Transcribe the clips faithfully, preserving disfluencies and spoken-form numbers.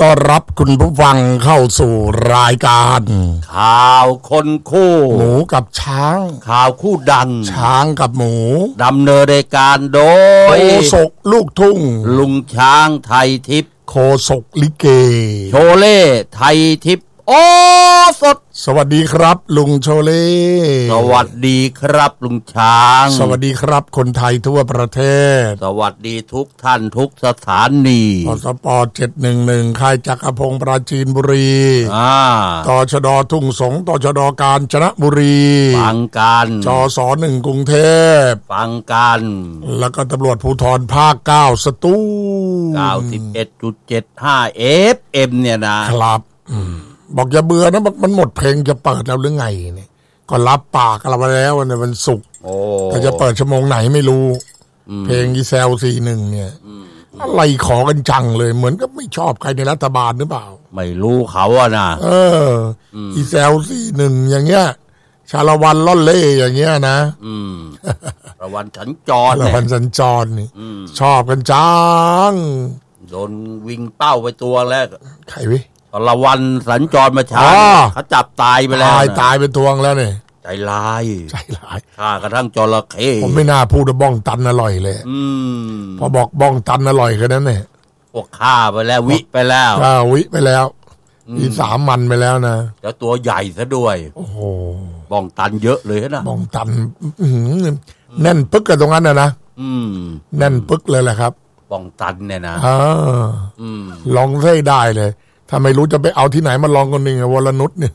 ต้อนรับคุณผู้ฟังเข้าสู่รายการข่าวคนคู่หมูกับช้างข่าวคู่ดังช้างกับหมูดำเนินรายการโดยโคศกลูกทุ่งลุงช้างไทยทิพย์โคศกลิเกโชเล่ไทยทิพย์โอ้สดสวัสดีครับลุงโชเล่สวัสดีครับลุงช้างสวัสดีครับคนไทยทั่วประเทศสวัสดีทุกท่านทุกสถานีปสปเจ็ดหนึ่งหนึ่งค่ายจักรพงศ์ปราจีนบุรีอ่าตชดทุ่งสงตชดกาญจนบุรีฟังกันจสหนึ่งกรุงเทพฟังกันแล้วก็ตำรวจภูธรภาคเก้าสตูลเก้าสิบเอ็ดจุดเจ็ดห้า เอฟ เอ็ม เนี่ยนะครับอืมบอกอย่าเบื่อนะมันหมดเพลงจะเปิดแล้วหรือไงเนี่ยก็รับปากเราไปแล้วในวันศุกร์แต่จะเปิดชั่วโมงไหนไม่รู้เพลงอีแซลสี่หนึ่งเนี่ยอะไรขอกันจังเลยเหมือนก็ไม่ชอบใครในรัฐบาลหรือเปล่าไม่รู้เขาอะนะเอออีแซลสี่หนึ่งอย่างเงี้ยชาละวันล่อนเล่อย่างเงี้ยนะอืมละวันสัญจรละวันสัญจรนี่ชอบกันจังโดนวิ่งเป้าไปตัวแรกใครวิละวันสัญจรมาช้าเขาจับตายไปแล้วตายตายเป็นทวงแล้วเนี่ยใจร้ายใจร้ายฆ่ากระทั่งจระเข้ผมไม่น่าพูดว่าบ้องตันอร่อยเลยอืมพอบอกบ้องตันอร่อยกันนั้นเนี่ยพวกฆ่าไปแล้ววิไปแล้วฆ่าวิไปแล้วมีสามมันไปแล้วนะแล้วตัวใหญ่ซะด้วยโอ้โหบ้องตันเยอะเลยนะบ้องตันแน่นปึ๊กกันตรงนั้นนะนะอืมแน่นปึ๊กเลยแหละครับบ้องตันเนี่ยนะอ่าอืมลองให้ได้เลยถ้าไม่รู้จะไปเอาที่ไหนมาลองคนหนึ่งวรนุชเนี่ย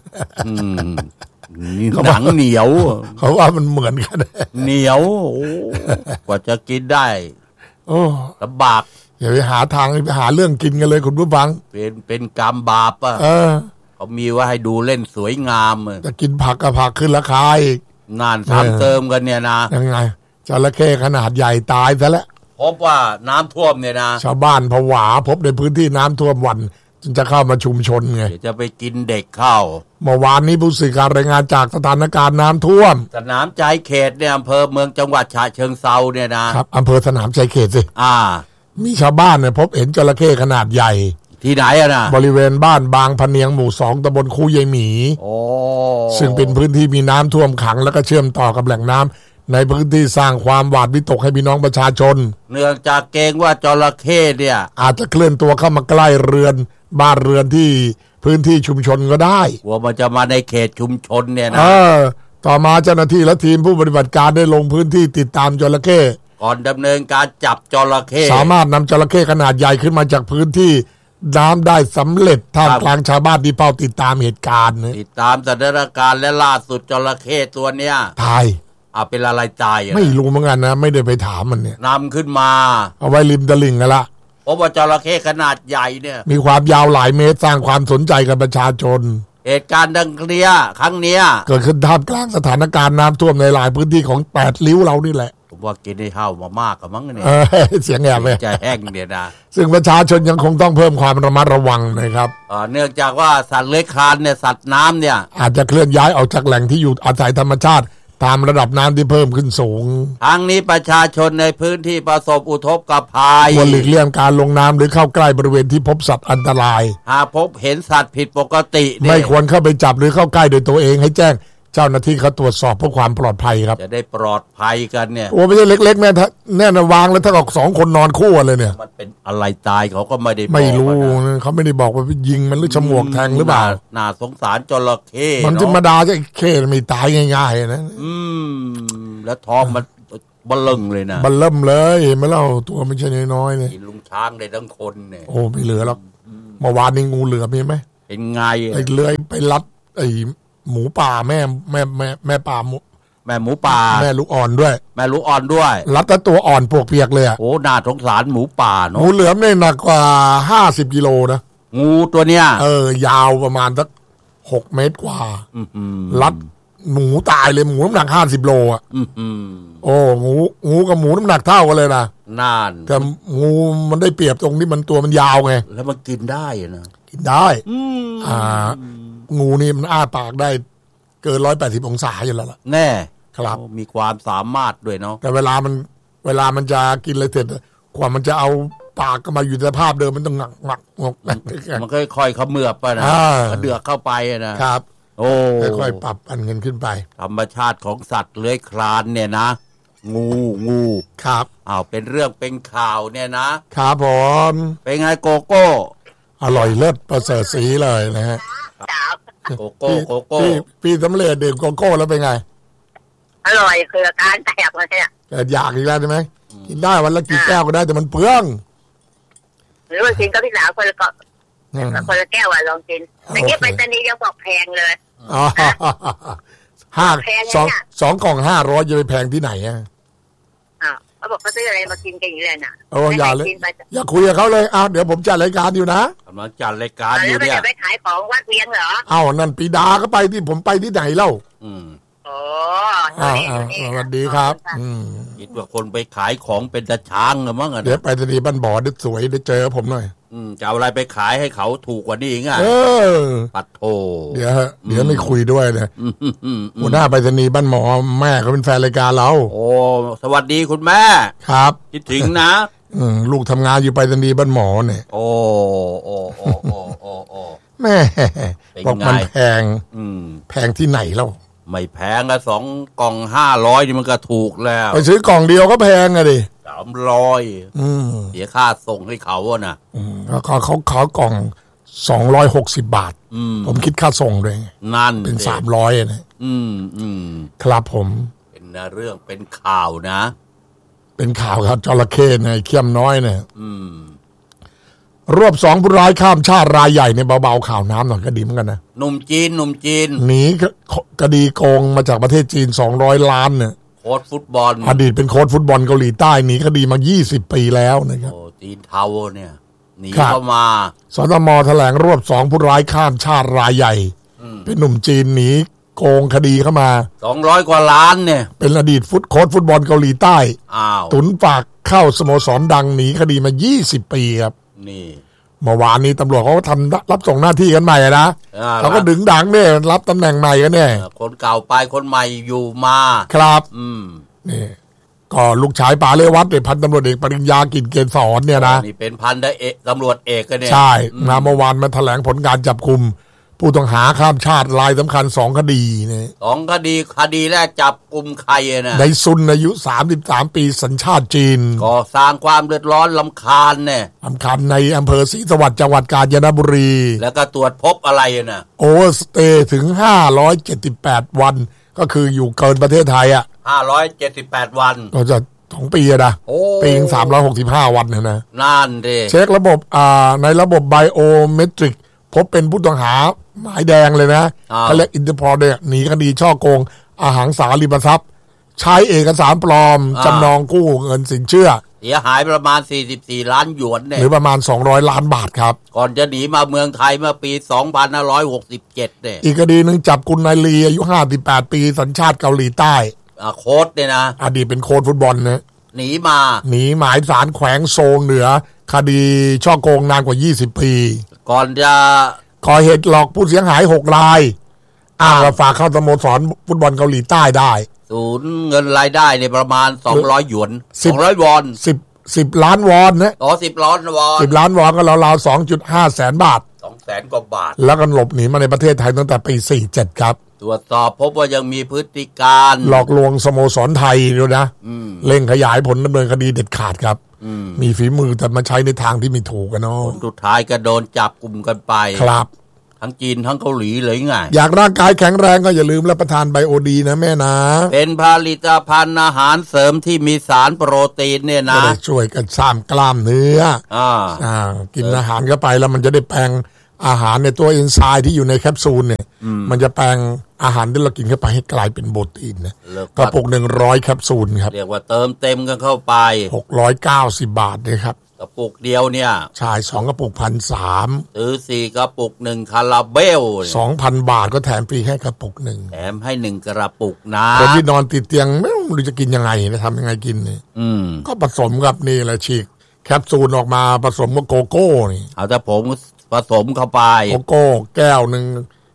หนังเหนียวเขาว่ามันเหมือนกันเหนียวกว่าจะกินได้โอ้ลำบากอย่าไปหาทางไปหาเรื่องกินกันเลยคุณผู้ฟังเป็นเป็นกรรมบาปอ่ะเขามีว่าให้ดูเล่นสวยงามจะกินผักกับผักขึ้นราคาอีกนานซ้ำเติมกันเนี่ยนะยังไงจระเข้ขนาดใหญ่ตายซะแล้วพบว่าน้ำท่วมเนี่ยนะชาวบ้านผวาพบในพื้นที่น้ำท่วมวันจึงจะเข้ามาชุมชนไงจะไปกินเด็กเข้าเมื่อวานนี้ผู้สื่อข่าวรายงานจากสถานการณ์น้ำท่วมสนามใจเขตเนี่ยอำเภอเมืองจังหวัดฉะเชิงเทราเนี่ยนะครับอำเภอสนามใจเขตสิอ่ามีชาวบ้านเนี่ยพบเห็นจระเข้ขนาดใหญ่ที่ไหนอะนะบริเวณบ้านบางพะเนียงหมู่สองตำบลคูยายหมีโอ้ซึ่งเป็นพื้นที่มีน้ำท่วมขังแล้วก็เชื่อมต่อกับแหล่งน้ำในพื้นที่สร้างความหวาดวิตกให้พี่น้องประชาชนเนื่องจากเกรงว่าจระเข้เนี่ยอาจจะเคลื่อนตัวเข้ามาใกล้เรือนบ้านเรือนที่พื้นที่ชุมชนก็ได้กลัวมันจะมาในเขตชุมชนเนี่ยนะเออต่อมาเจ้าหน้าที่และทีมผู้ปฏิบัติการได้ลงพื้นที่ติดตามจระเข้ก่อนดำเนินการจับจระเข้สามารถนำจระเข้ขนาดใหญ่ขึ้นมาจากพื้นที่น้ำได้สำเร็จท่ามกลางชาวบ้านที่เฝ้าติดตามเหตุการณ์ติดตามสถานการณ์และล่าสุดจระเข้ตัวเนี้ยตายอ่ะเป็นอะไรตายไม่รู้เหมือนกันนะไม่ได้ไปถามมันเนี่ยนำขึ้นมาเอาไว้ริมตลิ่งกันละเพราะว่าจระเข้ขนาดใหญ่เนี่ยมีความยาวหลายเมตรสร้างความสนใจกับประชาชนเหตุการณ์ดังกล่าวครั้งเนี้ยเกิดขึ้นท่ามกลางสถานการณ์น้ำท่วมในหลายพื้นที่ของแปดริ้วเรานี่แหละผมว่ากินได้เท่ามามากกับมั้งเนี่ยเสียงแหบเลยใจแห้งเนี่ยนะซึ่งประชาชนยังคงต้องเพิ่มความระมัดระวังนะครับเนื่องจากว่าสัตว์เลื้อยคลานเนี่ยสัตว์น้ำเนี่ยอาจจะเคลื่อนย้ายออกจากแหล่งที่อยู่อาศัยธรรมชาติตามระดับน้ำที่เพิ่มขึ้นสูงทั้งนี้ประชาชนในพื้นที่ประสบอุทกภัยควรหลีกเลี่ยงการลงน้ำหรือเข้าใกล้บริเวณที่พบสัตว์อันตรายหากพบเห็นสัตว์ผิดปกติไม่ควรเข้าไปจับหรือเข้าใกล้โดยตัวเองให้แจ้งเจ้าหน้าที่เขาตรวจสอบเพื่อความปลอดภัยครับจะได้ปลอดภัยกันเนี่ยโอ้ไม่ใช่เล็กๆแม่แน่นวางแล้วถ้าออกสองคนนอนคู่เลยเนี่ยมันเป็นอะไรตายเขาก็ไม่ได้บอกไม่รู้เขาไม่ได้บอกว่ายิงมันหรือฉมวกแทงหรือเปล่าน่าสงสารจระเข้มันธรรมดาจะเข้ไม่ตายง่ายๆนะอืมแล้วท้องมันบลงเลยนะบลเริ่มเลยเห็นไหมเล่าตัวไม่ใช่น้อยๆเลยกินลุงช้างได้ทั้งคนเนี่ยโอ้ไม่เหลือหรอกเมื่อวานนี้งูเหลือมีไหมเป็นไงไอ้เลื้อยไปรัดไอ้หมูป่าแม่แม่แม่แม่ป่าแม่หมูป่าแม่ลูกอ่อนด้วยแม่ลูกอ่อนด้วยรัดแต่ตัวอ่อนปวกเปียกเลยอ่ะโอ้น่าสงสารหมูป่าเนาะงูเหลือมเนี่ยหนักกว่าห้าสิบกิโลนะงูตัวเนี้ยเออยาวประมาณสักหกเมตรกว่ารัดหมูตายเลยหมูน้ำหนักห้าสิบโลอ่ะโอ้งูงูกับหมูน้ำหนักเท่ากันเลยนะนานแต่งูมันได้เปรียบตรงที่มันตัวมันยาวไงแล้วมันกินได้นะกินได้อ่างูนี่มันอ้าปากได้เกินร้อยแปดสิบองศาอยู่แล้วล่ะแน่ครับมีความสามารถด้วยเนาะแต่เวลามันเวลามันจะกินอะไรเสร็จกว่ามันจะเอาปากก็มาอยู่ในสภาพเดิมมันต้องงักงักงกมันค่อยๆเขมือบไปนะเดือกเข้าไปนะครับโอ้ค่อยๆปรับอันเงินขึ้นไปธรรมชาติของสัตว์เลื้อยคลานเนี่ยนะงูงูครับอ้าวเป็นเรื่องเป็นข่าวเนี่ยนะครับผมเป็นไงโกโก้อร่อยเลิศประเสริฐสีเลยนะฮะโกโก้โกโก้พี่สำเร็จดื่มโกโก้แล้วเป็นไงอร่อยคือการแตกเลยเนี่ยเกิดอยากอีกแล้วใช่ไหมกินได้วันละกี่แก้วก็ได้แต่มันเปลืองหรือว่ากินก็พี่สาวคนละก็คนละแก้วอ่ะลองกินแต่กี้ไปตอนนี้ยังบอกแพงเลยอ๋อห้าสองสองกล่องห้าร้อยจะไปแพงที่ไหนอ่ะอ้าวเขาบอกเขาซื้ออะไรมากินกันอยู่เลยน่ะโอ้อย่าเลยอย่าคุยกับเขาเลยอ้าวเดี๋ยวผมจัดรายการอยู่นะกำลังจัดรายการอยู่เนี่ยแล้วไปขายของวัดเวียงเหรออ้าวนั่นปีดาก็ไปที่ผมไปที่ไหนเล่าอืมโอ้อ่าสวัสดีครับอืมคิดว่าคนไปขายของเป็นตาช้างเหรอมั้งเดี๋ยวไปที่บ้านบ่อได้สวยได้เจอผมหน่อยอืมจะเอาอะไรไปขายให้เขาถูกกว่านี้ไงเออปัดโถเดี๋ยวเดี๋ยวไม่คุยด้วยเลยหัวหน้าไปรษณีย์บ้านหมอแม่เขาเป็นแฟนรายการเราโอ้สวัสดีคุณแม่ครับคิดถึงนะอืมลูกทำงานอยู่ไปรษณีย์บ้านหมอเนี่ยโอ้โอ้โอ้โอ้โอ้โอ้แม่บอกมันแพงอืมแพงที่ไหนเล่าไม่แพงอะสองกล่องห้าร้อยนี่มันก็ถูกแล้วไปซื้อกล่องเดียวก็แพงอะดิสามร้อยเสียค่าส่งให้เขาอะนะแล้วก็เขาขากล่องสองร้อยหกสิบบาทผมคิดค่าส่งด้วยนั่นเป็นสามร้อยนะอืมอืมครับผมเป็นเรื่องเป็นข่าวนะเป็นข่าวครับจระเข้ในเขี้ยมน้อยเนี่ยอืมรวบสองผู้ร้ายข้ามชาติรายใหญ่ในเบาๆข่าวน้ำหน่อยก็ดีเหมือนกันนะหนุ่มจีนหนุ่มจีนหนีคดีโกงมาจากประเทศจีนสองร้อยล้านเนี่ยโค้ชฟุตบอลอดีตเป็นโค้ชฟุตบอลเกาหลีใต้หนีคดีมายี่สิบปีแล้วนะครับโอ้จีนเทาเนี่ยหนีเข้ามาสตม.แถลงรวบสองผู้ร้ายข้ามชาติรายใหญ่เป็นหนุ่มจีนหนีโกงคดีเข้ามาสองร้อยกว่าล้านเนี่ยเป็นอดีตฟุตโค้ชฟุตบอลเกาหลีใต้อ้าวตุนฝากเข้าสโมสรดังหนีคดีมายี่สิบปีครับนี่เมื่อวานนี้ตำรวจเขาก็ทำรับส่งหน้าที่กันใหม่นะเขาก็ดึงดังเนี่ยรับตำแหน่งใหม่กันเนี่ยคนเก่าไปคนใหม่อยู่มาครับอืมนี่ก็ลูกชายป๋าเลวัตเนี่ยพันตำรวจเอกปริญญากิจเกษสอนเนี่ยนะนี่เป็นพันเอกตำรวจเอกกันเนี่ยใช่มาเมื่อวานมาแถลงผลการจับกุมผู้ต้องหาข้ามชาติรายสำคัญสองคดีเนี่ยสองคดีคดีแรกจับกุมใครนะในซุนอายุสามสิบสามปีสัญชาติจีนก่อสร้างความเดือดร้อนรำคาญเนี่ยรำคาญในอำเภอศรีสวัสดิ์จังหวัดกาญจนบุรีแล้วก็ตรวจพบอะไรนะโอเวอร์สเตย์ถึงห้าร้อยเจ็ดสิบแปดวันก็คืออยู่เกินประเทศไทยอ่ะห้าร้อยเจ็ดสิบแปดวันก็จะสองปีอะนะปีสามร้อยหกสิบห้าวันเนี่ยนะนั่นดิเช็คระบบอ่าในระบบไบโอเมตริกพบเป็นผู้ต้องหาหมายแดงเลยนะเขาเรียกอินเตอร์พอร์เนี่ยหนีคดีช่อโกงอาหารสาริมทรัพย์ใช้เอกสารปลอมจำนองกู้เงินสินเชื่อเสียหายประมาณสี่สิบสี่ล้านหยวนเนี่ยหรือประมาณสองร้อยล้านบาทครับก่อนจะหนีมาเมืองไทยเมื่อปีสองพันห้าร้อยหกสิบเจ็ดเนี่ยอีกคดีนึงจับกุนนายลีอายุห้าสิบแปดปีสัญชาติเกาหลีใต้อ่าโค้ชเนี่ยนะอดีตเป็นโค้ชฟุตบอลนะหนีมาหนีหมายศาลแขวงโซงเหนือคดีช่อโกงนานกว่ายี่สิบปีก่อนจะก่อเหตุหลอกผู้เสียหายหกรายอ้างว่าฝากเข้าสโมสรฟุตบอลเกาหลีใต้ได้ศูนย์เงินรายได้ในประมาณสองร้อยหยวนสองร้อยวอนสิบสิบล้านวอนนะอ๋อสิบล้านวอนสิบล้านวอนก็ราวๆ สองจุดห้า แสนบาทสองแสนกว่าบาทแล้วก็หลบหนีมาในประเทศไทยตั้งแต่ปีสี่สิบเจ็ดครับตรวจสอบพบว่ายังมีพฤติการหลอกลวงสโมสรไทยด้วยนะเร่งขยายผลดำเนินคดีเด็ดขาดครับมีฝีมือแต่มาใช้ในทางที่ไม่ถูกกันเนาะสุดท้ายก็โดนจับกลุ่มกันไปครับทั้งจีนทั้งเกาหลีเลยไงอยากร่างกายแข็งแรงก็อย่าลืมรับประทานไบโอดีนะแม่นะเป็นผลิตภัณฑ์อาหารเสริมที่มีสารโปรตีนเนี่ยนะช่วยกันสร้างกล้ามเนื้ออ่าอ่ากินอาหารเข้าไปแล้วมันจะได้แปลงอาหารในตัวเอนไซม์ที่อยู่ในแคปซูลเนี่ยมันจะแปลงอาหารที่เรากินเข้าไปให้กลายเป็นโปรตีนนะกระปุกหนึ่งร้อยแคปซูลครับเรียกว่าเติมเต็มกันเข้าไปหกร้อยเก้าสิบบาทเลยครับกระปุกเดียวเนี่ยใช่สองกระปุกพันสามซื้อสี่กระปุกหนึ่งคาราเบลสองพันบาทก็แถมฟรีให้กระปุกหนึ่งแถมให้หนึ่งกระปุกนะคนที่นอนติดเตียงไม่รู้จะกินยังไงนะทำยังไงกินเนี่ยก็ผสมกับนี่แหละฉีกแคปซูลออกมาผสมกับโกโก้นี่เอาแต่ผมผสมเข้าไปโกโก้แก้วหนึ่ง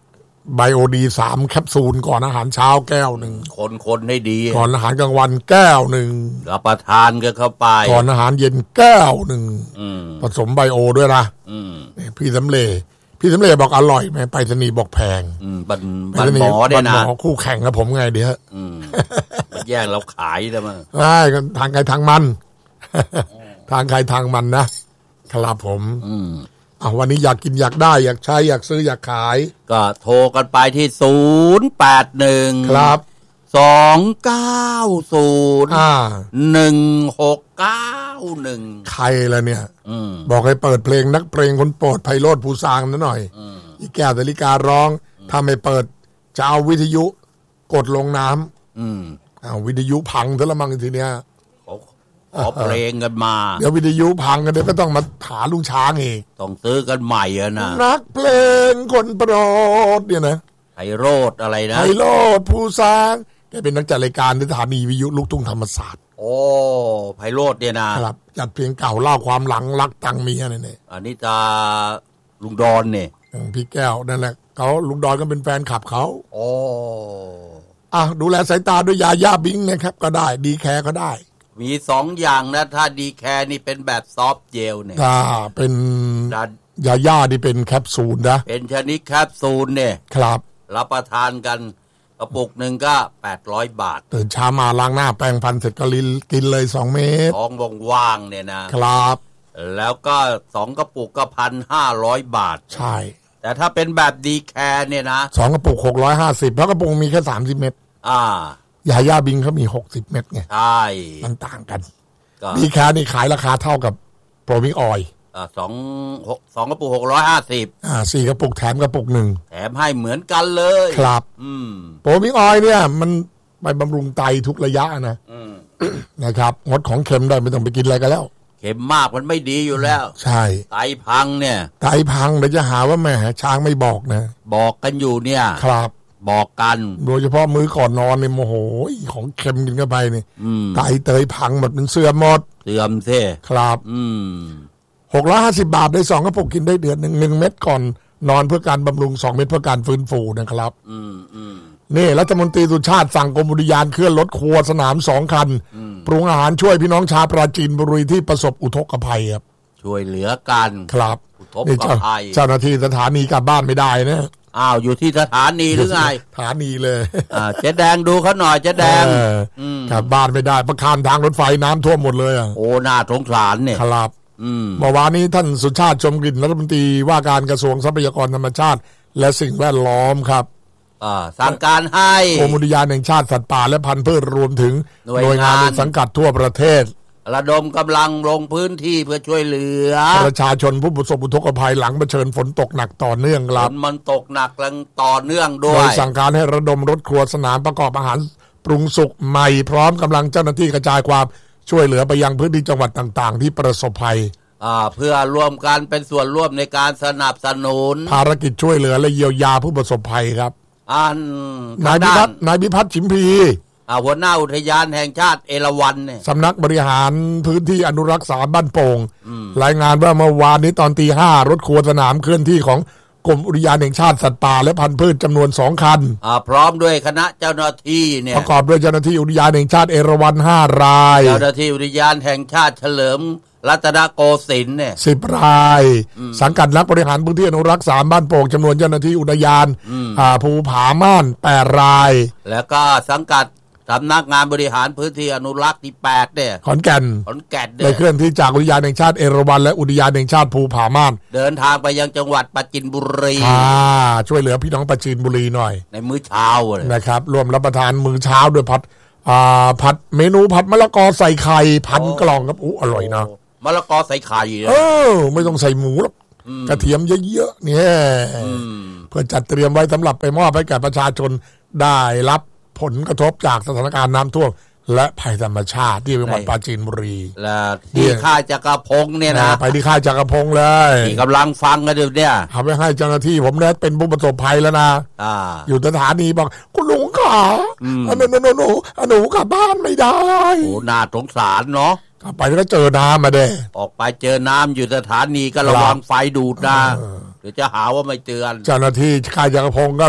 ไบโอดีสามแคปซูลก่อนอาหารเช้าแก้วหนึ่งคนคนให้ดีก่อนอาหารกลางวันแก้วหนึ่งรับประทานกันเข้าไปก่อนอาหารเย็นแก้วหนึ่งผสมไบโอด้วยนะพี่สำเร็จพี่สำเร็จบอกอร่อยไหมไปสนีบอกแพงบันบันหมอได้นะคู่แข่งกับผมไงเดี๋ยวแย่งเราขายได้มั้ยใช่ทางใครทางมันทางใครทางมันนะครับผมอ่ะวันนี้อยากกินอยากได้อยากใช้อยากซื้ออยากขายก็โทรกันไปที่ศูนย์ แปด หนึ่งครับสอง เก้า ศูนย์ หนึ่ง หก เก้า หนึ่งใครล่ะเนี่ยบอกให้เปิดเพลงนักเพลงคนโปรดไพโรจน์ภูซางนั่นหน่อยอีแก้วนาฬิการ้องถ้าไม่เปิดจะเอาวิทยุกดลงน้ำอ้าววิทยุพังซะละมั้งทีเนี้ยขอเพลงกันมาเดี๋ยววิทยุพังกันเดี๋ยวก็ต้องมาหาลุงช้างอีกต้องซื้อกันใหม่อะนะนักเพลงคนโปรดเนี่ยนะไพโรจน์อะไรนะไพโรจน์ภูซางแกเป็นนักจัดรายการในสถานีวิทยุลูกทุ่งธรรมศาสตร์โอ้ไพโรจน์เนี่ยนะครับจัดเพลงเก่าเล่าความหลังรักตังเมียนี่นี่อันนี้จะลุงดอนเนี่ยพี่แก้วนั่นแหละเขาลุงดอนก็เป็นแฟนคลับเขาโอ้อ่ะดูแลสายตาด้วยยาย่าบิงนะครับก็ได้ดีแคร์ก็ได้มีสองอย่างนะถ้าดีแคร์นี่เป็นแบบซอฟต์เจลเนี่ยถ้าเป็นยาย่านี่เป็นแคปซูลนะเป็นชนิดแคปซูลเนี่ยครับรับประทานกันกระปุกหนึ่งก็แปดร้อยบาทตื่นเช้ามาล้างหน้าแปรงฟันเสร็จก็กินเลยสองเม็ดท้องว่างๆเนี่ยนะครับแล้วก็สองกระปุกก็ หนึ่งพันห้าร้อย บาทใช่แต่ถ้าเป็นแบบดีแคร์เนี่ยนะสองกระปุกหกร้อยห้าสิบเพราะกระปุกมีแค่สามสิบเม็ดอ่ายาย่าบิงเขามีหกสิบเม็ดไงใช่มันต่างกันดีแคร์นี่ขายราคาเท่ากับโปรมิงออยล์อ่าสองสองกระปุกหกร้อยห้าสิบอ่าสี่กระปุกแถมกระปุกหนึ่งแถมให้เหมือนกันเลยครับอืมโปรมิงออยล์เนี่ยมันไปบำรุงไตทุกระยะนะนะครับงดของเค็มได้ไม่ต้องไปกินอะไรกันแล้วเค็มมากมันไม่ดีอยู่แล้วใช่ไตพังเนี่ยไตพังเดี๋ยวจะหาว่าแม่ช้างไม่บอกนะบอกกันอยู่เนี่ยครับบอกกันโดยเฉพาะมื้อก่อนนอนเนี่ยโมโหของเค็มกินเข้าไปนี่ไตเตยพังหมดเป็นเสื่อมหมดเสื่อมเซ่ครับอืมหกร้อยห้าสิบบาทได้สองกระปุกกินได้เดือนหนึ่งหนึ่งเม็ดก่อนนอนเพื่อการบำรุงสองเม็ดเพื่อการฟื้นฟูนะครับอืมอืมนี่รัฐมนตรีสุชาติสั่งกรมอุทยานเคลื่อนรถครัวสนามสองคันปรุงอาหารช่วยพี่น้องชาวปราจีนบุรีที่ประสบอุทกภัยครับช่วยเหลือกันครับอุทกภัยเจ้าหน้าที่สถานีกลับบ้านไม่ได้นะอ้าวอยู่ที่สถานีหรือไงสถานีเลยอ่าเจ๊แดงดูเขาหน่อยเจ๊แดงกลับบ้านไม่ได้ประคานทางรถไฟน้ำท่วมหมดเลยอ่ะโอ้น่าสงสารเนี่ยครับเมื่อวานนี้ท่านสุชาติชมกลิ่นรัฐมนตรีว่าการกระทรวงทรัพยากรธรรมชาติและสิ่งแวดล้อมครับสั่งการให้กรมอุทยานแห่งชาติสัตว์ป่าและพันธุ์พืชรวมถึงหน่วยงานในสังกัดทั่วประเทศระดมกำลังลงพื้นที่เพื่อช่วยเหลือประชาชนผู้ประสบอุทกภัยหลังเผชิญฝนตกหนักต่อเนื่องครับฝนมันตกหนักและต่อเนื่องด้วยโดยสั่งการให้ระดมรถครัวสนามประกอบอาหารปรุงสุกใหม่พร้อมกำลังเจ้าหน้าที่กระจายความช่วยเหลือไปยังพื้นที่จังหวัดต่างๆที่ประสบภัยอ่าเพื่อร่วมกันเป็นส่วนร่วมในการสนับสนุนภารกิจช่วยเหลือและเยียวยาผู้ประสบภัยครับอันนายพิพัฒน์นายพิพัฒน์ชิมพีหัวหน้าอุทยานแห่งชาติเอราวัณเนี่ยสำนักบริหารพื้นที่อนุรักษ์สามบ้านโป่งรายงานว่าเมื่อวานนี้ตอนตีห้ารถครัวสนามเคลื่อนที่ของกรมอุทยานแห่งชาติสัตว์ป่าและพันธุ์พืชจำนวนสองคันพร้อมด้วยคณะเจ้าหน้าที่เนี่ยประกอบด้วยเจ้าหน้าที่อุทยานแห่งชาติเอราวัณห้ารายเจ้าหน้าที่อุทยานแห่งชาติเฉลิมรัตนโกสินทร์เนี่ยสิบรายสังกัดนักบริหารพื้นที่อนุรักษ์สามบ้านโป่งจำนวนเจ้าหน้าที่อุทยานภูผาม่านแปดรายแล้วก็สังกัดสำนักงานบริหารพื้นที่อนุรักษ์ที่แปดเนี่ยขอนแก่นขอนแก่นได้เคลื่อนที่จากอุทยานแห่งชาติเอราวัณและอุทยานแห่งชาติภูผาม่านเดินทางไปยังจังหวัดปราจีนบุรีอ่าช่วยเหลือพี่น้องปราจีนบุรีหน่อยในมื้อเช้าเลยนะครับร่วมรับประทานมื้อเช้าด้วยผัดอ่าผัดเมนูผัดมะละกอใส่ไข่พันกล่องครับอู้อร่อยนะมะละกอใส่ไข่เออไม่ต้องใส่หมูหรอกกระเทียมเยอะๆเนี่ยเพื่อจัดเตรียมไว้สำหรับไปมอบให้แก่ประชาชนได้รับผลกระทบจากสถานการณ์น้ำท่วมและภัยธรรมชาติที่จังหวัดปราจีนบุรีและที่ค่ายจักรพงศ์เนี่ยนะไปที่ค่ายจักรพงศ์เลยที่กำลังฟังกันอยู่เนี่ยเอาไปให้เจ้าหน้าที่ผมเนี่ยเป็นผู้ประสบภัยแล้วนะอยู่สถานีบอกคุณลุงขาอันนู้นหนูหนูกลับบ้านไม่ได้โอ้น่าสงสารเนาะกลับไปแล้วก็เจอน้ำมาเด้ออกไปเจอน้ำอยู่สถานีก็ระวังไฟดูดนะเดี๋ยวจะหาว่าไม่เตือนเจ้าหน้าที่ค่ายจักรพงศ์ก็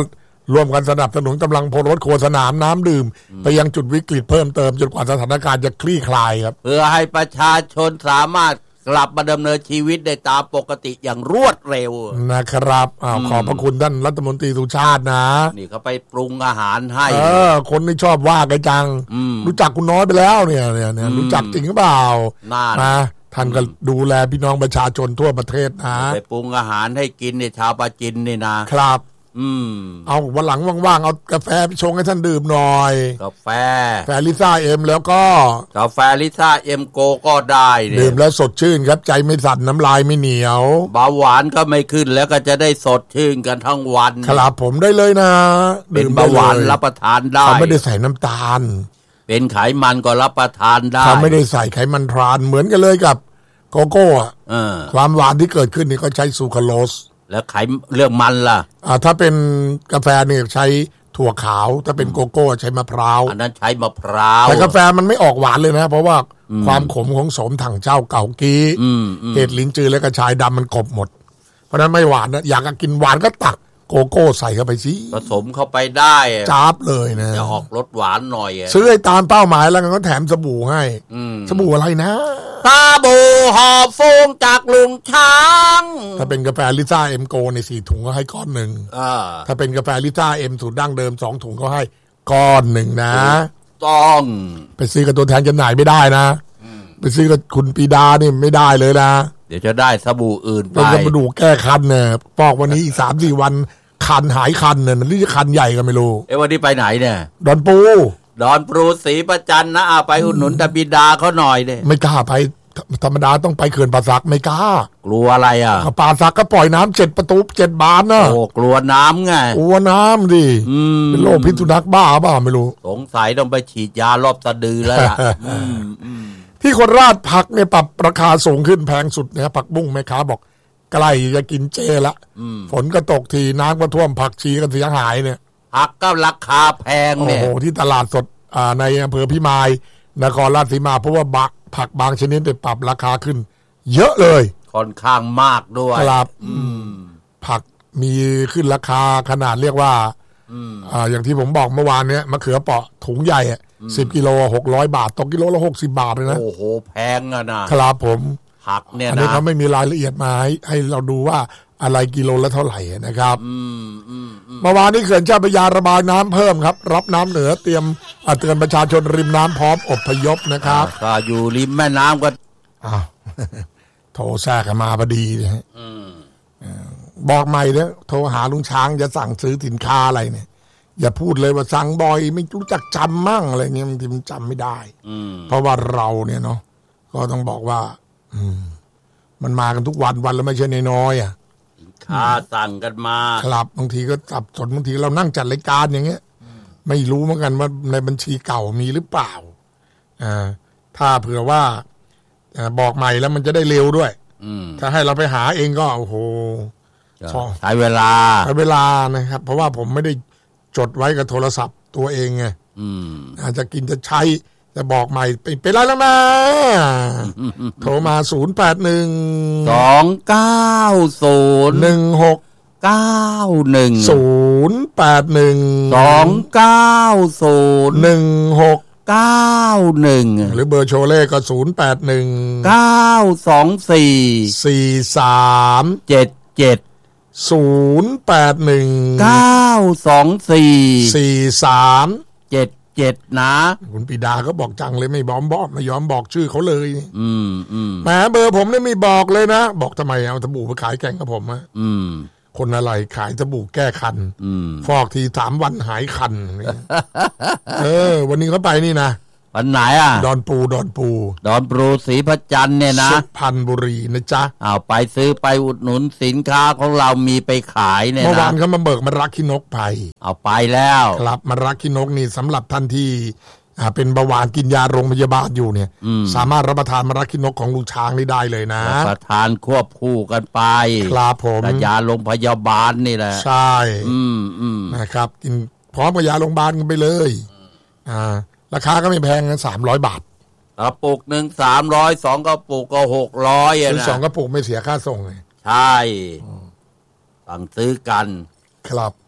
ร่วมกันสนับสนุนกำลังพลรถครัวสนามน้ำดื่มไปยังจุดวิกฤตเพิ่มเติมจนกว่าสถานการณ์จะคลี่คลายครับเพื่อให้ประชาชนสามารถกลับมาดำเนินชีวิตได้ตามปกติอย่างรวดเร็วนะครับอ้าวขอบพระคุณท่านรัฐมนตรีสุชาตินะนี่เขาไปปรุงอาหารให้เออคนที่ชอบว่ากันจังรู้จักคุณน้อยไปแล้วเนี่ยเนี่ยรู้จักจริงหรือเปล่านะท่านก็ดูแลพี่น้องประชาชนทั่วประเทศนะไปปรุงอาหารให้กินเนี่ยชาวปาจินนี่นะครับอืมเอาวันหลังว่างๆเอากาแฟไปชงให้ท่านดื่มหน่อยกาแฟแฟลิซ่าเอ็มแล้วก็กาแฟลิซ่าเอ็มโกก็ได้ดื่มแล้วสดชื่นครับใจไม่สั่นน้ำลายไม่เหนียวเบาหวานก็ไม่ขึ้นแล้วก็จะได้สดชื่นกันทั้งวันครับผมได้เลยนะดื่มเบาหวานรับประทานได้เขาไม่ได้ใส่น้ำตาลเป็นไขมันก็รับประทานได้เขาไม่ได้ใส่ไขมันทรานเหมือนกันเลยกับโกโก้อ่ะความหวานที่เกิดขึ้นนี่ก็ใช้ซูคราโลสแล้วไขเรื่องมันล่ะอ่าถ้าเป็นกาแฟเนี่ยใช้ถั่วขาวถ้าเป็นโกโก้ใช้มะพร้าวอันนั้นใช้มะพร้าวแต่กาแฟมันไม่ออกหวานเลยนะเพราะว่าความขมของโสมถังเจ้าเก่ากี้เห็ดลิ้นจือและกระชายดำมันกบหมดเพราะนั้นไม่หวานนะอยากกินหวานก็ตักโกโก้ใส่เข้าไปสิผสมเข้าไปได้จับเลยนะจะออกรสหวานหน่อยซื้อให้ตามเป้าหมายแล้วก็แถมสบู่ให้สบู่อะไรนะสบู่หอมฟูงจากลุงช้างถ้าเป็นกาแฟลิซ่าเอ็มโกในสี่ถุงก็ให้ก้อนหนึ่งถ้าเป็นกาแฟลิซ่าเอ็มสูตรดั้งเดิมสองถุงก็ให้ก้อนหนึ่งนะต้องไปซื้อกับตัวแทนจำหน่ายไม่ได้นะไปซื้อกับคุณปีดานี่ไม่ได้เลยนะเดี๋ยวจะได้สบู่อื่นไปเป็นสบู่แก้คันเนี่ยปอกวันนี้อีกสามสี่วันคันหายคันเนี่ยนี่จะคันใหญ่กันไม่รู้เอ้วันนี้ไปไหนเนี่ยดอนปูดอนปูศรีประจันนะเอาไปอุดหนุนตาบิดาเขาหน่อยเด้ไม่กล้าไปธรรมดาต้องไปเขื่อนป่าสักไม่กล้ากลัวอะไรอ่ะป่าสักก็ปล่อยน้ำเจ็ดประตูเจ็ดบานนะโอ้กลัวน้ำไงกลัวน้ำดิเป็นโรคพิษสุนัขบ้าบ้าไม่รู้สงสัยต้องไปฉีดยารอบสะดือแล้วล่ะที่โคราชผักเนี่ยปรับราคาสูงขึ้นแพงสุดเนี่ยผักบุ้งแม่ค้าบอกใกล้จะกินเจละฝนก็ตกทีน้ำก็ท่วมผักชีก็เสียหายเนี่ยผักก็ราคาแพงเนี่ยโอ้โหที่ตลาดสดในอำเภอพิมายนครราชสีมาเพราะว่าผักบางชนิดได้ปรับราคาขึ้นเยอะเลยค่อนข้างมากด้วยครับผักมีขึ้นราคาขนาดเรียกว่าอ่าอย่างที่ผมบอกเมื่อวานเนี้ยมะเขือเปาะถุงใหญ่สิบกิโลหกร้อยบาทตกกิโลละหกสิบบาทเลยนะโอ้โหแพงอะนะครับผมผักเนี่ยนะอันนี้เขาไม่มีรายละเอียดมาให้ให้เราดูว่าอะไรกิโลละเท่าไหร่นะครับเมื่อวานนี้เขื่อนเจ้าพระยาระบายน้ำเพิ่มครับรับน้ำเหนือเตรียมเตือนประชาชนริมน้ำพร้อมอพยพนะครับก็อยู่ริมแม่น้ำก็อ้าวโทรแทรกมาพอดีเลยบอกใหม่เด้อโทรหาลุงช้างจะสั่งซื้อสินค้าอะไรเนี่ยอย่าพูดเลยว่าสั่งบ่อยไม่รู้จักจำมั่งอะไรเงี้ยบางทีมันจำไม่ได้เพราะว่าเราเนี่ยเนาะก็ต้องบอกว่ามันมากันทุกวันวันแล้วไม่ใช่น้อยๆอ่ะค่าสั่งกันมาครับบางทีก็สับสนบางทีเรานั่งจัดรายการอย่างเงี้ยไม่รู้เหมือนกันว่าในบัญชีเก่ามีหรือเปล่าอ่าถ้าเผื่อว่าบอกใหม่แล้วมันจะได้เร็วด้วยถ้าให้เราไปหาเองก็โอ้โหใช้เวลาใช้เวลานะครับเพราะว่าผมไม่ได้จดไว้กับโทรศัพท์ตัวเองไงอาจจะกินจะใช้จะบอกใหม่ไปไปไล่แล้วนะโทรมาศูนย์แปดหนึ่งสองเก้าศูนย์หนึ่งหกเก้าหนึ่งศูนย์แปดหนึ่งสองเก้าศูนย์หนึ่งหกเก้าหนึ่งหรือเบอร์โชเล่ก็ศูนย์แปดหนึ่งเก้าสองสี่สี่สามเจ็ดเจ็ดศูนย์แปดหนึ่งเก้าสองสี่สี่สามเจ็ดเจ็ดนะคุณปีดาก็บอกจังเลยไม่บอมบอมไม่ยอมบอกชื่อเขาเลยอืมอืมแหมเบอร์ผมเนี่ยไม่บอกเลยนะบอกทำไมเอาสบู่มาขายแข่งกับผมอะอืมคนอะไรขายสบู่แก้คันฟอกทีสามวันหายคันเออวันนี้เขาไปนี่นะวันไหนอ่ะดอนปูดอนปูดอนปูศรีประจันเนี่ยนะสุพรรณบุรีนะจ๊ะเอาไปซื้อไปอุดหนุนสินค้าของเรามีไปขายเนี่ยนะเมื่อวานเขามาเบิกมารักขี้นกไปเอาไปแล้วครับมารักขี้นกนี่สำหรับท่านที่เป็นเบาหวานกินยาโรงพยาบาลอยู่เนี่ยสามารถรับประทานมารักขี้นกของลุงช้างนี่ได้เลยนะรับประทานควบคู่กันไปครับผมยาโรงพยาบาลนี่แหละใช่อืมอืมนะครับกินพร้อมกับยาโรงพยาบาลกันไปเลยอ่าราคาก็ไม่แพงนะสามร้อยบาทกระปุกหนึ่งสามร้อยสองกระปุกก็หกร้อยอ่ะนะสองกระปุกไม่เสียค่าส่งเลยใช่สั่งซื้อกันครับ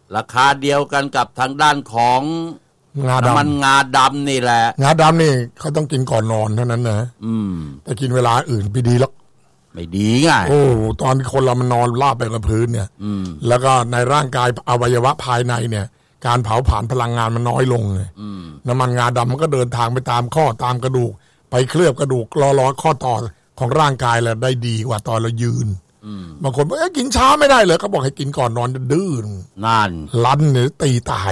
ราคาเดียวกันกับทางด้านของงาดำน้ำมันงาดำนี่แหละงาดำนี่เขาต้องกินก่อนนอนเท่านั้นนะอืมแต่กินเวลาอื่นไม่ดีหรอกไม่ดีไงโอ้ตอนคนเรามันนอนราบไปกับพื้นเนี่ยแล้วก็ในร่างกายอวัยวะภายในเนี่ยการเผาผลาญพลังงานมันน้อยลงเลยน้ำมันงาดำมันก็เดินทางไปตามข้อตามกระดูกไปเคลือบกระดูกล้อล้อข้อต่อของร่างกายแล้วได้ดีกว่าตอนเรายืนบางคนบอกเอ๊ะกินช้าไม่ได้เลยเขาบอกให้กินก่อนนอนดื้อนั่นลั่นเนี่ยตีตาย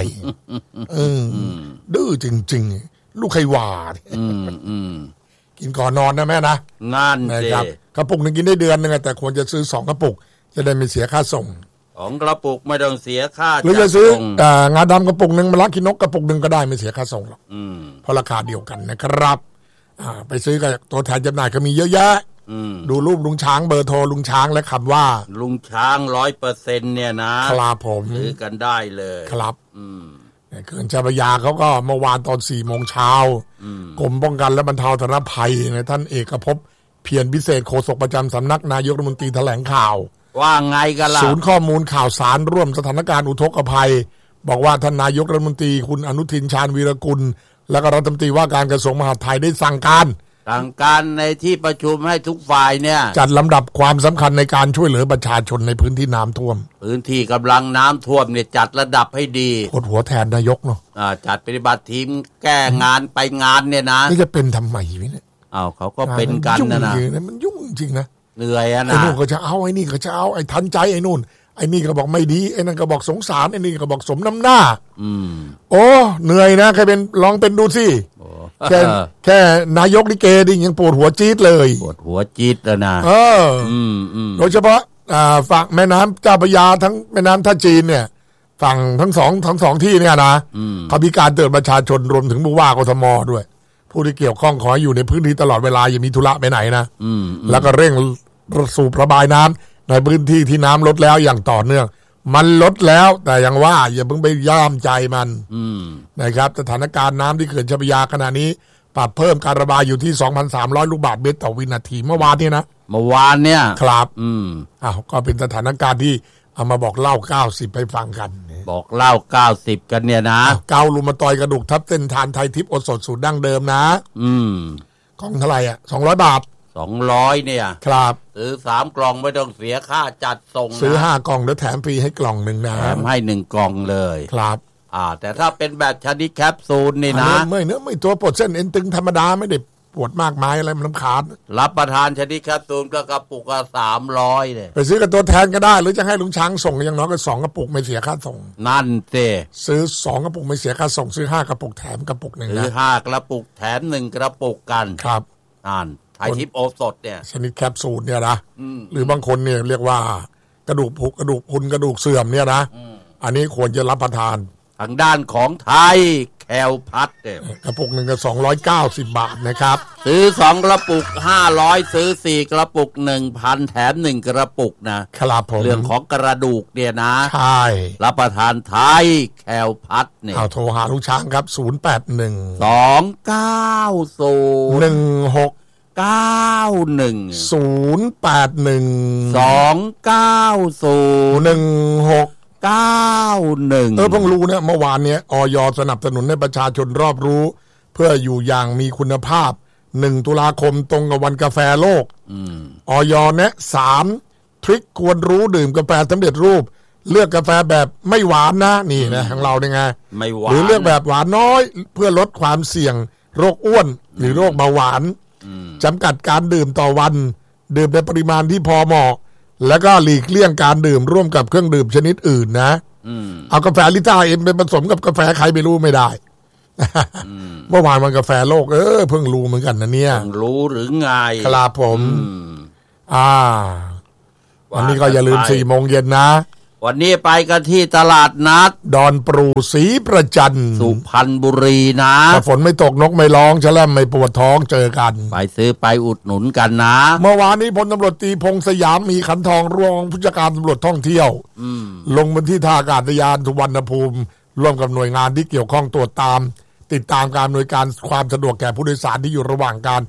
ดื้อจริงๆลูกไขวาดกินก่อนนอนนะแม่นะนั่นนะครับกระปุกหนึ่งกินได้เดือนนึงแต่ควรจะซื้อสองกระปุกจะได้ไม่เสียค่าส่งของกระปุกไม่ต้องเสียค่าหรือจะซื้องาดำกระปุกหนึ่งมาลักกินนกกระปุกหนึ่งก็ได้ไม่เสียค่าส่งหรอกเพราะราคาเดียวกันนะครับไปซื้อกับตัวแทนจำหน่ายก็มีเยอะแยะดูรูปลุงช้างเบอร์โทรลุงช้างและคำว่าลุงช้างร้อยเปอร์เซ็นต์เนี่ยนะครับผมซื้อกันได้เลยครับเขื่อนเจ้าพระยาเขาก็เมื่อวานตอนสี่โมงเช้ากรมป้องกันและบรรเทาสาธารณภัยในท่านเอกภพเพียรพิเศษโฆษกประจำสำนักนายกรัฐมนตรีแถลงข่าวว่าไงกันล่ะศูนย์ข้อมูลข่าวสารร่วมสถานการณ์อุทกภัยบอกว่าท่านนายกรัฐมนตรีคุณอนุทินชาญวีรกุลและก็รัฐมนตรีว่าการกระทรวงมหาดไทยได้สั่งการสั่งการในที่ประชุมให้ทุกฝ่ายเนี่ยจัดลำดับความสำคัญในการช่วยเหลือประชาชนในพื้นที่น้ำท่วมพื้นที่กำลังน้ำท่วมเนี่ยจัดระดับให้ดีปวดหัวแทนนายกเนาะจัดปฏิบัติทีมแก้งานไปงานเนี่ยนะนี่จะเป็นทำไมเนี่ยอ้าวเขาก็เป็นกันนะนะมันยุ่งจริงนะเหนื่อยอะนะไอ้นู่นก็จะเอาไอ้นี่ก็จะเอาไอ้ทันใจไอ้นู่นไอ้นี่ก็บอกไม่ดีไอ้นั่นก็บอกสงสารไอ้นี่ก็บอกสมน้ำหน้าอืมโอ้เหนื่อยนะใครเป็นลองเป็นดูสิแค่แค่นายกลิเกดิยังปวดหัวจี๊ดเลยปวดหัวจี๊ดแล้วนะเอออืมอืมโดยเฉพาะอ่าฝั่งแม่น้ำเจ้าพระยาทั้งแม่น้ำท่าจีนเนี่ยฝั่งทั้งสองทั้งสองที่เนี่ยนะเขามีการเตือนประชาชนรวมถึงผู้ว่ากทมด้วยผู้ที่เกี่ยวข้องขออยู่ในพื้นที่ตลอดเวลาอย่ามีธุระไปไหนนะแล้วก็เร่งสูบระบายน้ำในพื้นที่ที่น้ำลดแล้วอย่างต่อเนื่องมันลดแล้วแต่ยังว่าอย่าเพิ่งไปย่ามใจมันนะครับสถานการณ์น้ำที่เขื่อนเจ้าพระยาขณะนี้ปรับเพิ่มการระบายอยู่ที่ สองพันสามร้อย ลูกบาศก์เมตรต่อวินาทีเมื่อวานนี้นะเมื่อวานเนี่ยครับอืมอ้าวก็เป็นสถานการณ์ที่เอามาบอกเล่าเก้าสิบไปฟังกันบอกเล่าเก้าสิบกันเนี่ยนะเกาลูมาตอยกระดูกทับเส้นทานไทยทิพย์อดสดสูตรดั้งเดิมนะอืมกล่องเท่าไหร่อ่ะสองร้อยบาทสองร้อยเนี่ยครับซื้อสามกล่องไม่ต้องเสียค่าจัดส่งซื้อห้ากล่องแล้วแถมฟรีให้กล่องหนึ่งนะแถมให้หนึ่งกล่องเลยครับอ่าแต่ถ้าเป็นแบบชนิดแคปซูลนี่นะไม่เนื้อไม่ตัวปวดเส้นเอ็นตึงธรรมดาไม่ได้ปวดมากมายอะไรมันรำคาญรับประทานชนิดแคปซูลก็กระปุกละสามร้อยเลยไปซื้อกับตัวแทนก็ได้หรือจะให้ลุงช้างส่งอย่างน้อยก็สองกระปุกไม่เสียค่าส่งนั่นเต้ซื้อสองกระปุกไม่เสียค่าส่งซื้อห้ากระปุกแถมกระปุกหนึ่งนะซื้อห้ากระปุกแถมหนึ่งกระปุกกันครับนั่นไทยทิพย์โอสถเนี่ยชนิดแคปซูลเนี่ยนะหรือบางคนเนี่ยเรียกว่ากระดูกผุกระดูกพุนกระดูกเสื่อมเนี่ยนะอันนี้ควรจะรับประทานทางด้านของไทยแคลพัดเนี่ยกระปุกหนึ่งก็สองร้อยเก้าสิบบาทนะครับซื้อสองกระปุกห้าร้อยซื้อสี่กระปุกหนึ่งพันแถมหนึ่งกระปุกนะครับผมเรื่องของกระดูกเนี่ยนะใช่รับประทานไทยแคลพัดเนี่ยเอาโทรหาลุงช้างครับศูนย์แปดหนึ่งสองเก้าศูนย์หนึ่งหกเก้าหนึ่งศูนย์แปดหนึ่งสองเก้าศูนย์หนึ่งหกเก้าหนึ่งเออเพิ่งรู้เนี่ยเมื่อวานเนี้ยอย.สนับสนุนให้ประชาชนรอบรู้เพื่ออยู่อย่างมีคุณภาพหนึ่งตุลาคมตรงกับวันกาแฟโลกอย.แนะสามทริคควรรู้ดื่มกาแฟสำเร็จรูปเลือกกาแฟแบบไม่หวานนะนี่นะของเราเนี่ยไงไม่หวานหรือเลือกแบบหวานน้อยเพื่อลดความเสี่ยงโรคอ้วนหรือโรคเบาหวานจำกัดการดื่มต่อวันดื่มในปริมาณที่พอเหมาะแล้วก็หลีกเลี่ยงการดื่มร่วมกับเครื่องดื่มชนิดอื่นนะเอากาแฟลิต้าเอ็มไปผสมกับกาแฟใครไม่รู้ไม่ได้เมื่อวานมันกาแฟโลกเออเพิ่งรู้เหมือนกันนะเนี่ยเพิ่งรู้หรือไงครับผมอ่าวันนี้ก็อย่าลืมสี่โมงเย็นนะวันนี้ไปกันที่ตลาดนัดดอนปรูศรีประจันสุพรรณบุรีนะถ้าฝนไม่ตกนกไม่ร้องแฉลมไม่ปวดท้องเจอกันไปซื้อไปอุดหนุนกันนะเมื่อวานนี้พลตำรวจตรีพงษ์สยามมีขันทองรองผู้จัดการตำรวจท่องเที่ยวลงบนที่ท่าอากาศยานสุวรรณภูมิร่วมกับหน่วยงานที่เกี่ยวข้องตรวจตามติดตามการอำนวยการความสะดวกแก่ผู้โดยสารที่อยู่ระหว่างการ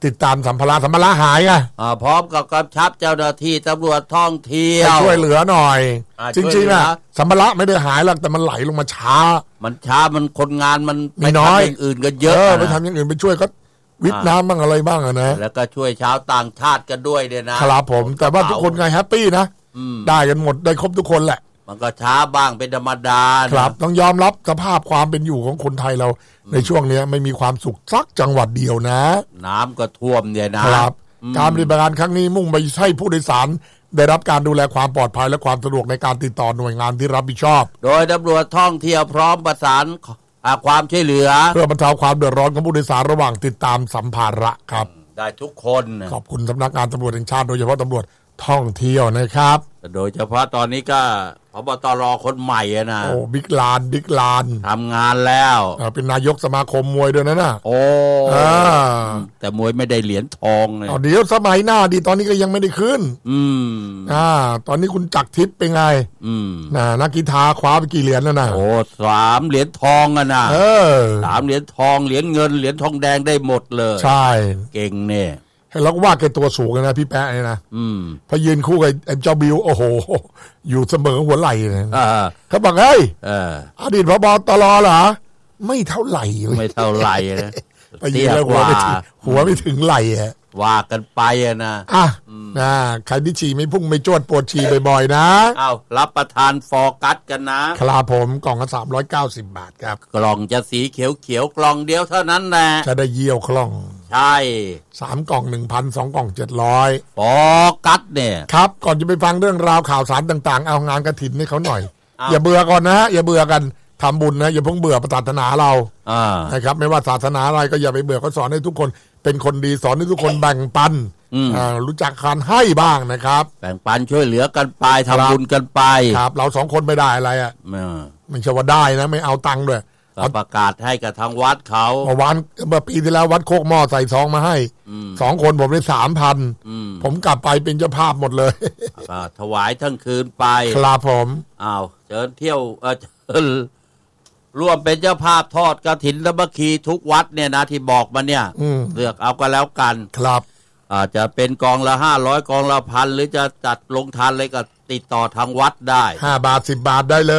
ติดตามสัมภาระสัมภาระหายไงอ่าพร้อมกับกำชับเจ้าหน้าที่ตำรวจท่องเที่ยวช่วยเหลือหน่อยจริงๆนะสัมภาระไม่ได้หายหรอกแต่มันไหลลงมาช้ามันช้ามันคนงานมันไปทำอย่างอื่นกันเยอะไปทำอย่างอื่นไปช่วยก็วิทน้ำบ้างอะไรบ้างนะแล้วก็ช่วยชาวต่างชาติกันด้วยเนี่ยนะครับผมแต่ว่าทุกคนไงแฮปปี้นะได้กันหมดได้ครบทุกคนแหละมันก็ช้าบ้างเป็นธรรมดาครับต้องยอมรับสภาพความเป็นอยู่ของคนไทยเราในช่วงนี้ไม่มีความสุขสักจังหวัดเดียวนะน้ำก็ท่วมเนี่ยนะครับการปฏิบัติการครั้งนี้มุ่งไปให้ผู้โดยสารได้รับการดูแลความปลอดภัยและความสะดวกในการติดต่อหน่วยงานที่รับผิดชอบโดยตำรวจท่องเที่ยวพร้อมประสานความช่วยเหลือเพื่อบรรเทาความเดือดร้อนของผู้โดยสารระหว่างติดตามสัมภาระครับได้ทุกคนขอบคุณสำนักงานตำรวจแห่งชาติโดยเฉพาะตำรวจท่องเที่ยวนะครับโดยเฉพาะตอนนี้ก็ผบตรคนใหม่นะโอ้บิ๊กลานบิ๊กลานทำงานแล้วเป็นนายกสมาคมมวยด้วยนะน่ะโอ้แต่มวยไม่ได้เหรียญทองเลยเดี๋ยวสมัยหน้าดีตอนนี้ก็ยังไม่ได้ขึ้นอืมอ่าตอนนี้คุณจักรทิพย์เป็นไงอืมน่ะนักกีฬาคว้าไปกี่เหรียญแล้วนะโอ้สามเหรียญทองอ่ะนะเออสามเหรียญทองเหรียญเงินเหรียญทองแดงได้หมดเลยใช่เก่งเนี่ยแล้วก็ว่าแกตัวสูงนะพี่แป๊ะเนี่ยนะอืมพอยืนคู่กับไอ้เจ้าบิวโอ้โหอยู่เสมอหัวไหล่เลยอ่าเขาบอกเฮ้ยเอออดีตผบตรเหรอไม่เท่าไหร่ไม่เท่าไหร่นะไปยืนแล้วหัวไม่ถึงหัวไม่ถึงไหล่อะว่ากันไปอะนะอ่ะนะใครที่ฉี่ไม่พุ่งไม่จวดปวดฉี่บ่อยๆนะอ้าวรับประทานฟอร์กัสกันนะครับผมกล่องละสามร้อยเก้าสิบบาทครับกล่องจะสีเขียวๆกล่องเดียวเท่านั้นแหละจะได้เยี่ยวคล่องใช่สามกล่อง หนึ่งพัน สองกล่อง เจ็ดร้อยฟอร์กัสเนี่ยครับก่อนจะไปฟังเรื่องราวข่าวสารต่างๆเอางานกฐินให้เขาหน่อยอย่าเบื่อก่อนนะอย่าเบื่อกันทำบุญนะอย่าเพิ่งเบื่อศาสนาเรานะครับไม่ว่าศาสนาอะไรก็อย่าไปเบื่อเขาสอนให้ทุกคนเป็นคนดีสอนให้ทุกคนแบ่งปันรู้จักการให้บ้างนะครับแบ่งปันช่วยเหลือกันไปทำบุญกันไปครับเราสองคนไม่ได้อะไรอ่ะไม่ใช่ว่าได้นะไม่เอาตังค์ด้วยประกาศให้กับทางวัดเขาเมื่อวานเมื่อปีที่แล้ววัดโคกหม้อใส่ซองมาให้สองคนผมได้สามพันผมกลับไปเป็นเจ้าภาพหมดเลยถวายทั้งคืนไปครับผมอ้าวเชิญเที่ยวเออร่วมเป็นเจ้าภาพทอดกฐินสามัคคีทุกวัดเนี่ยนะที่บอกมาเนี่ยเลือกเอาก็แล้วกันครับอาจจะเป็นกองละห้าร้อยกองละพันหรือจะจัดลงทานอะไรก็ติดต่อทางวัดได้ห้าบาทสิบบาทได้เลย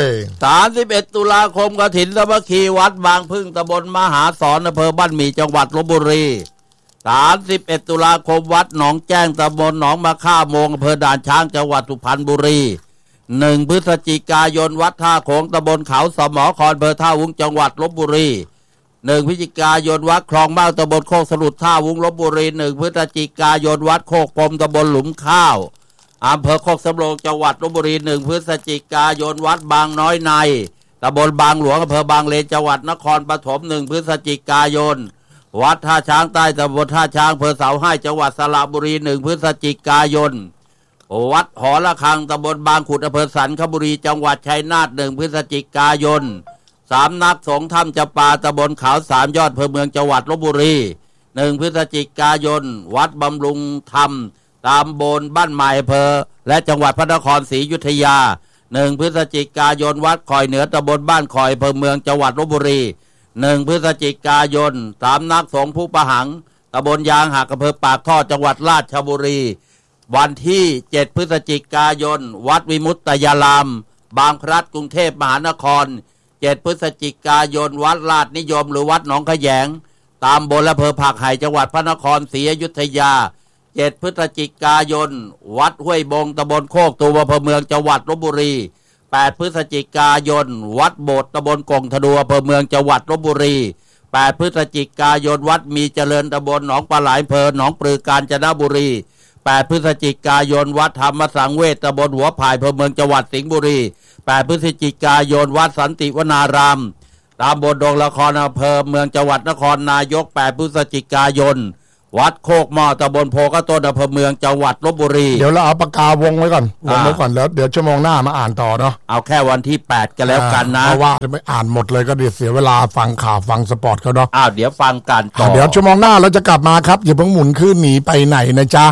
สามสิบเอ็ด ตุลาคมกฐินสามัคคีวัดบางพึ่งตำบลมหาสอนอำเภอบ้านหมี่จังหวัดลพบุรีสามสิบเอ็ด ตุลาคมวัดหนองแจ้งตำบลหนองมะค่าโมงอำเภอด่านช้างจังหวัดสุพรรณบุรีหนึ่งพฤศจิกายนวัดท่าโขงตำบลเขาสมอคอนอำเภอท่าวุ้งจังหวัดลพบุรีหนึ่งพฤศจิกายนวัดคลองเมาตำบลโคกสลุดท่าวุ้งลพบุรีหนึ่งพฤศจิกายนวัดโคกปมตำบลหลุมข้าวอำเภอโคกสำโรงจังหวัดลพบุรีหนึ่งพฤศจิกายนวัดบางน้อยในตำบลบางหลวงอำเภอบางเลนจังหวัดนครปฐมหนึ่งพฤศจิกายนวัดท่าช้างใต้ตำบลท่าช้างอำเภอเสาให้จังหวัดสระบุรีหนึ่งพฤศจิกายนวัดหอระฆังตำบลบางขุดอำเภอสันคบุรีจังหวัดชัยนาทหนึ่งพฤศจิกายนสามนักสงฆ์ถ้ำจำปาตำบลขาวสามยอดอำเภอเมืองจังหวัดลพบุรีหนึ่งพฤศจิกายนวัดบำรุงธรรมตำบลบ้านใหม่อำเภอและจังหวัดพระนครศรีอยุธยาหนึ่งพฤศจิกายนวัดคอยเหนือตำบลบ้านคอยอำเภอเมืองจังหวัดลพบุรีหนึ่งพฤศจิกายนสามนักสงฆ์ผู้ประหังตำบลยางหักอำเภอปากท่อจังหวัดราชบุรีวันที่เจ็ดพฤศจิกายนวัดวิมุตตยารามบางพลัดกรุงเทพมหานครเจ็ดพฤศจิกายนวัดลาดนิยมหรือวัดหนองขแยงตามบนอำเภอผักไห่จังหวัดพระนครศรีอยุธยาเจ็ดพฤศจิกายนวัดห้วยบงตำบลโคกตูมอำเภอเมืองจังหวัดลพบุรีแปดพฤศจิกายนวัดโบสถ์ตำบลกงธนูอำเภอเมืองจังหวัดลพบุรีแปดพฤศจิกายนวัดมีเจริญตำบลหนองปลาไหลอำเภอหนองปลือกาญจนบุรีแปดพฤศจิกายนวัดธรรมสังเวชตำบลหัวไผ่อำเภอเมืองจังหวัดสิงห์บุรีแปดพฤศจิกายนวัดสันติวนารามตำบลดงละครอำเภอเมืองจังหวัดนครนายกแปดพฤศจิกายนวัดโคกหม้อตำบลโพกระต้นอำเภอเมืองจังหวัดลพบุรีเดี๋ยวเราเอาปากกาวงไว้ก่อนวงไว้ก่อนแล้วเดี๋ยวชั่วโมงหน้ามาอ่านต่อเนาะเอาแค่วันที่แปดกันแล้วกันนะเพราะว่าจะไม่อ่านหมดเลยก็เดี๋ยวเสียเวลาฟังข่าวฟังสปอร์ตเขาเนาะอ้าวเดี๋ยวฟังกันต่อเดี๋ยวชั่วโมงหน้าเราจะกลับมาครับอย่าเพิ่งหมุนขึ้นหนีไปไหนนะจ๊ะ